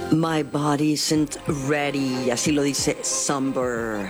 My body isn't ready, así lo dice Somber.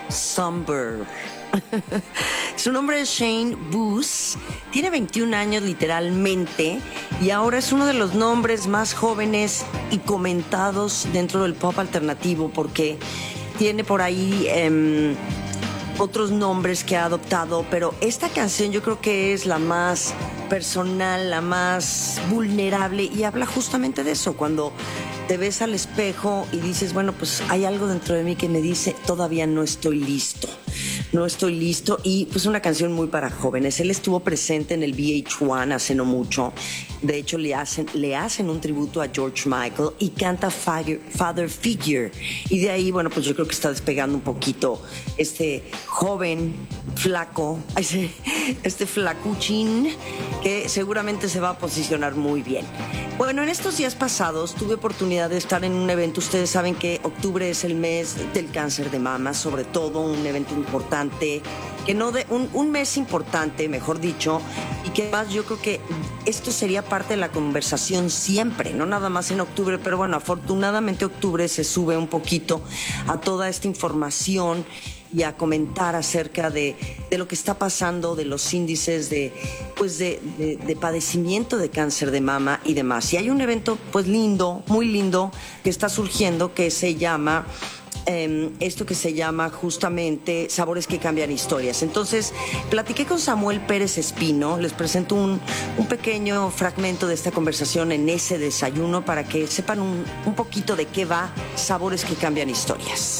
Su nombre es Shane Booth, tiene 21 años literalmente y ahora es uno de los nombres más jóvenes y comentados dentro del pop alternativo porque tiene por ahí otros nombres que ha adoptado, pero esta canción yo creo que es la más personal, la más vulnerable y habla justamente de eso, cuando te ves al espejo y dices, bueno, pues hay algo dentro de mí que me dice, todavía no estoy listo. No estoy listo, y pues una canción muy para jóvenes. Él estuvo presente en el VH1 hace no mucho. De hecho, le hacen un tributo a George Michael y canta Father Figure. Y de ahí, bueno, pues yo creo que está despegando un poquito este joven, flaco, este flacuchín que seguramente se va a posicionar muy bien. Bueno, en estos días pasados tuve oportunidad de estar en un evento. Ustedes saben que octubre es el mes del cáncer de mama, sobre todo un evento importante, que no de un mes importante, mejor dicho, y que más yo creo que esto sería parte de la conversación siempre, no nada más en octubre, pero bueno, afortunadamente octubre se sube un poquito a toda esta información y a comentar acerca de lo que está pasando, de los índices de padecimiento de cáncer de mama y demás. Y hay un evento pues lindo, muy lindo, que está surgiendo, que se llama esto que se llama justamente Sabores que Cambian Historias. Entonces, platiqué con Samuel Pérez Espino, les presento un pequeño fragmento de esta conversación en ese desayuno para que sepan un poquito de qué va Sabores que Cambian Historias.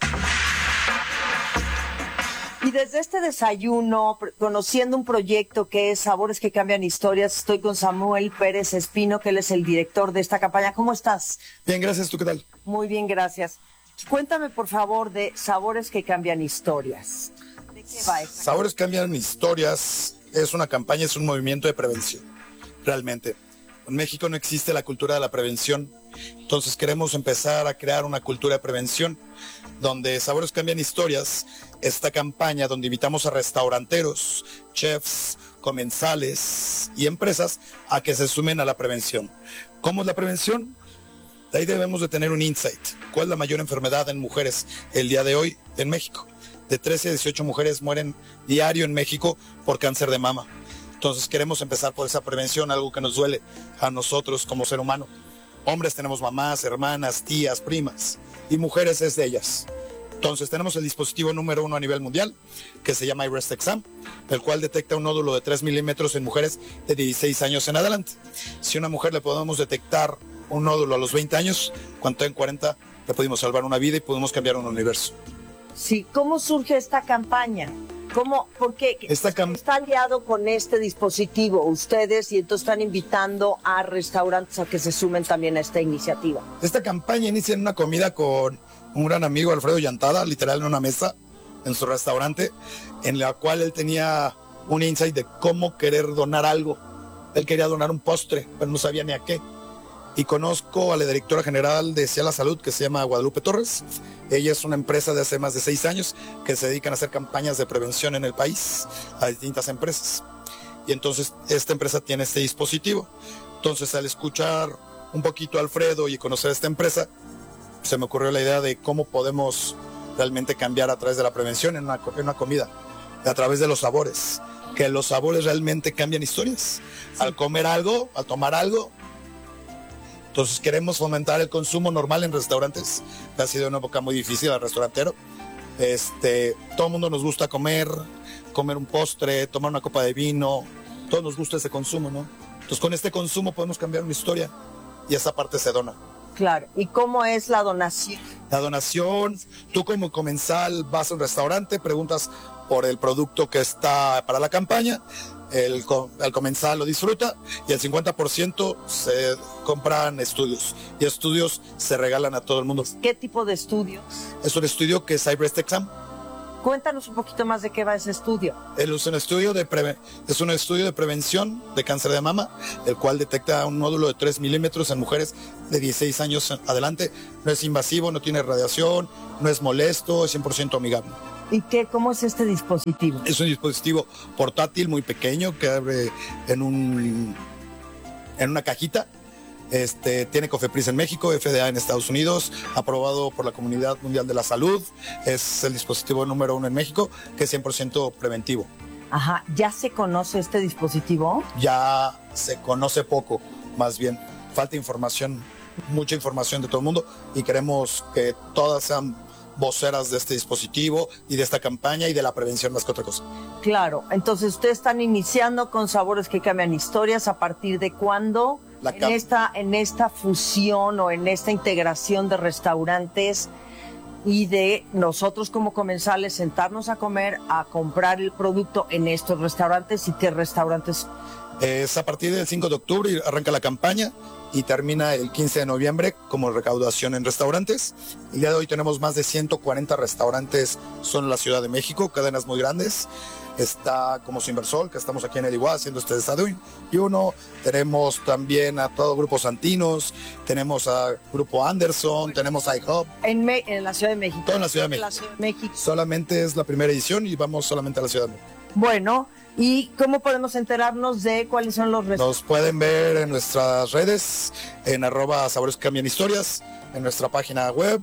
Y desde este desayuno, conociendo un proyecto que es Sabores que Cambian Historias, estoy con Samuel Pérez Espino, que él es el director de esta campaña. ¿Cómo estás? Bien, gracias. ¿Tú qué tal? Muy bien, gracias. Cuéntame, por favor, de Sabores que Cambian Historias. ¿De qué va esta? Sabores Cambian Historias es una campaña, es un movimiento de prevención, realmente. En México no existe la cultura de la prevención, entonces queremos empezar a crear una cultura de prevención donde Sabores Cambian Historias, esta campaña donde invitamos a restauranteros, chefs, comensales y empresas a que se sumen a la prevención. ¿Cómo es la prevención? De ahí debemos de tener un insight. ¿Cuál es la mayor enfermedad en mujeres el día de hoy en México? De 13 a 18 mujeres mueren diario en México por cáncer de mama. Entonces queremos empezar por esa prevención, algo que nos duele a nosotros como ser humano. Hombres tenemos mamás, hermanas, tías, primas, y mujeres es de ellas. Entonces tenemos el dispositivo número 1 a nivel mundial, que se llama iBreast Exam, el cual detecta un nódulo de 3 milímetros en mujeres de 16 años en adelante. Si a una mujer le podemos detectar un nódulo a los 20 años, cuando en 40 le pudimos salvar una vida y pudimos cambiar un universo. Sí, ¿cómo surge esta campaña? ¿Por qué está aliado con este dispositivo ustedes y entonces están invitando a restaurantes a que se sumen también a esta iniciativa? Esta campaña inicia en una comida con un gran amigo, Alfredo Llantada, literal en una mesa en su restaurante, en la cual él tenía un insight de cómo querer donar algo. Él quería donar un postre, pero no sabía ni a qué. Y conozco a la directora general de Ciala Salud, que se llama Guadalupe Torres. Ella es una empresa de hace más de 6 años que se dedican a hacer campañas de prevención en el país a distintas empresas. Y entonces esta empresa tiene este dispositivo. Entonces al escuchar un poquito a Alfredo y conocer esta empresa, se me ocurrió la idea de cómo podemos realmente cambiar a través de la prevención en una comida, a través de los sabores. Que los sabores realmente cambian historias. Sí. Al comer algo, al tomar algo. Entonces queremos fomentar el consumo normal en restaurantes. Ha sido una época muy difícil al restaurantero. Todo el mundo nos gusta comer un postre, tomar una copa de vino. Todos nos gusta ese consumo, ¿no? Entonces con este consumo podemos cambiar una historia y esa parte se dona. Claro. ¿Y cómo es la donación? La donación, tú como comensal vas a un restaurante, preguntas por el producto que está para la campaña, el comensal lo disfruta y el 50% se compran estudios y estudios se regalan a todo el mundo. ¿Qué tipo de estudios? Es un estudio que es iBreast Exam. Cuéntanos un poquito más de qué va ese estudio. Es un estudio de prevención de cáncer de mama, el cual detecta un nódulo de 3 milímetros en mujeres de 16 años en adelante. No es invasivo, no tiene radiación, no es molesto, es 100% amigable. ¿Y cómo es este dispositivo? Es un dispositivo portátil muy pequeño que abre en una cajita Tiene COFEPRIS en México, FDA en Estados Unidos, aprobado por la Comunidad Mundial de la Salud. Es el dispositivo número 1 en México, que es 100% preventivo. Ajá, ¿ya se conoce este dispositivo? Ya se conoce poco, más bien. Falta información, mucha información de todo el mundo, y queremos que todas sean voceras de este dispositivo y de esta campaña y de la prevención más que otra cosa. Claro, entonces ustedes están iniciando con Sabores que Cambian Historias. ¿A partir de cuándo? En esta fusión o en esta integración de restaurantes y de nosotros como comensales sentarnos a comer, a comprar el producto en estos restaurantes. ¿Y qué restaurantes? Es a partir del 5 de octubre y arranca la campaña y termina el 15 de noviembre como recaudación en restaurantes. El día de hoy tenemos más de 140 restaurantes solo en la Ciudad de México, cadenas muy grandes. Está como Inversol, que estamos aquí en el Iguá haciendo este desayuno. Tenemos también a todo Grupo Santinos, tenemos a Grupo Anderson, tenemos a IHOP. En la Ciudad de México. Todo en la Ciudad de México. Solamente es la primera edición y vamos solamente a la Ciudad de México. Bueno, ¿y cómo podemos enterarnos de cuáles son los restaurantes? Nos pueden ver en nuestras redes, en @saborescambianhistorias, en nuestra página web,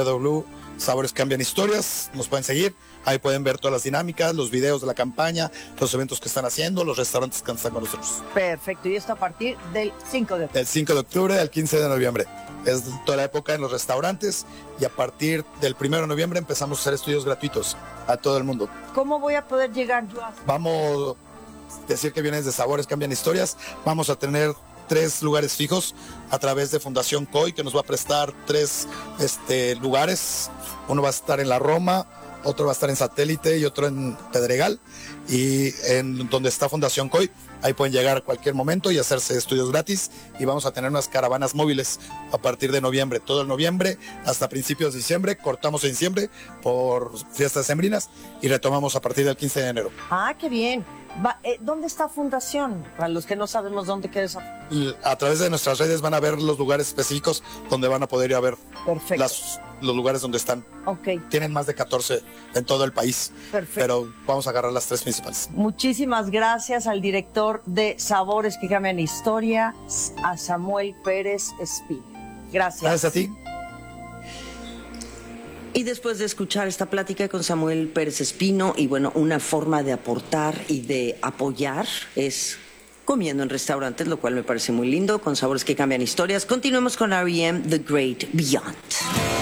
www.saborescambianhistorias. Nos pueden seguir. Ahí pueden ver todas las dinámicas, los videos de la campaña, los eventos que están haciendo, los restaurantes que están con nosotros. Perfecto. Y esto a partir del 5 de octubre. Del 5 de octubre al 15 de noviembre. Es toda la época en los restaurantes y a partir del 1 de noviembre empezamos a hacer estudios gratuitos a todo el mundo. ¿Cómo voy a poder llegar yo a...? Vamos a decir que vienes de Sabores Cambian Historias. Vamos a tener 3 lugares fijos a través de Fundación COI, que nos va a prestar 3 lugares. Uno va a estar en la Roma, otro va a estar en Satélite y otro en Pedregal. Y en donde está Fundación COI, ahí pueden llegar a cualquier momento y hacerse estudios gratis. Y vamos a tener unas caravanas móviles a partir de noviembre, todo el noviembre hasta principios de diciembre. Cortamos en diciembre por fiestas sembrinas y retomamos a partir del 15 de enero. Ah, qué bien. ¿Dónde está Fundación? Para los que no sabemos dónde queda esa. A través de nuestras redes van a ver los lugares específicos donde van a poder ir a ver los lugares donde están. Okay. Tienen más de 14 en todo el país. Perfecto. Pero vamos a agarrar las 3 principales. Muchísimas gracias al director de Sabores que Cambian Historia, a Samuel Pérez Espino. Gracias. Gracias a ti. Y después de escuchar esta plática con Samuel Pérez Espino, y bueno, una forma de aportar y de apoyar es comiendo en restaurantes, lo cual me parece muy lindo, con Sabores que Cambian Historias. Continuemos con R.E.M. The Great Beyond.